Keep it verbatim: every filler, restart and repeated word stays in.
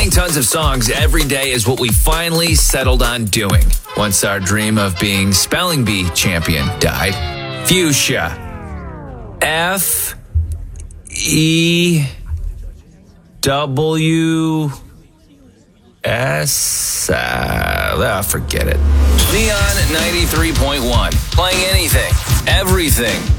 Writing tons of songs every day is what we finally settled on doing once our dream of being spelling bee champion died. Fuchsia. F E W S. Uh, forget it. Neon ninety-three point one. Playing anything, everything.